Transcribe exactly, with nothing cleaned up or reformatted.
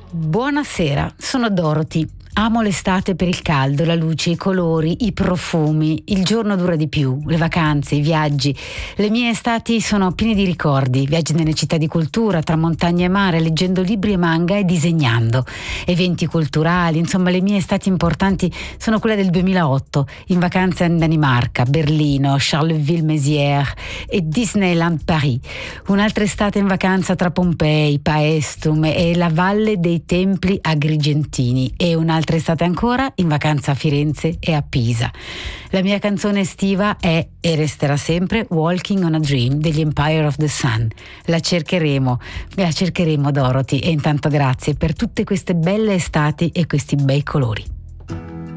Buonasera, sono Dorothy. Amo l'estate per il caldo, la luce, i colori, i profumi. Il giorno dura di più, le vacanze, i viaggi. Le mie estati sono piene di ricordi, viaggi nelle città di cultura, tra montagna e mare, leggendo libri e manga e disegnando. Eventi culturali, insomma le mie estati importanti sono quelle del duemilaotto, in vacanza in Danimarca, Berlino, Charleville-Mézières e Disneyland Paris. Un'altra estate in vacanza tra Pompei, Paestum e la Valle dei Templi Agrigentini e un'altra estate ancora in vacanza a Firenze e a Pisa. La mia canzone estiva è e resterà sempre Walking on a Dream degli Empire of the Sun. La cercheremo, la cercheremo Dorothy, e intanto grazie per tutte queste belle estati e questi bei colori.